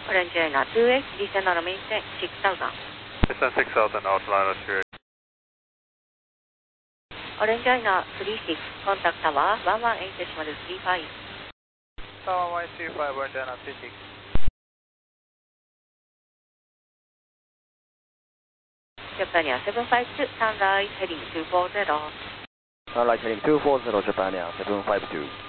Orange China 2H, descend on maintain 6000. Descend 6000, outline Australia. Orange China 36, contact tower 118.35. Tower 135, Orange China 36. Japan 752, sunrise heading 240. Sunrise heading 240, Japan 752.